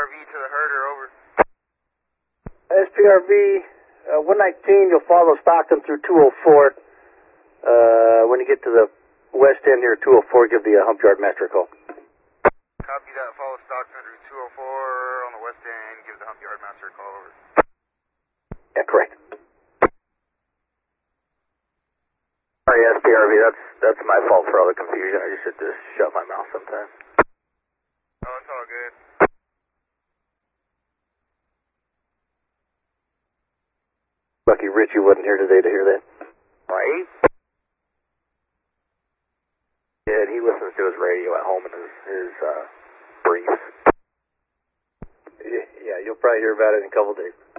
SPRV to the herder, over. SPRV, 119, you'll follow Stockton through 204. When you get to the west end here, 204, give the hump yard master a call. Copy that, follow Stockton through 204 on the west end, give the hump yard master a call, over. Yeah, correct. Sorry, SPRV, that's my fault for all the confusion. I should just shut my mouth sometimes. Oh, it's all good. Lucky Richie wasn't here today to hear that. Right? Yeah, he listens to his radio at home in his briefs. Yeah, you'll probably hear about it in a couple days.